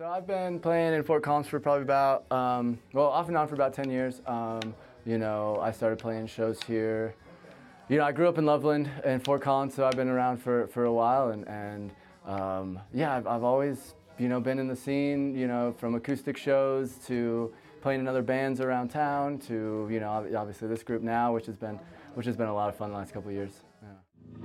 I've been playing in Fort Collins for probably about, off and on for about 10 years. I started playing shows here. I grew up in Loveland and Fort Collins, so I've been around for a while, I've always, been in the scene, from acoustic shows to playing in other bands around town to, obviously this group now, which has been a lot of fun the last couple of years. Yeah.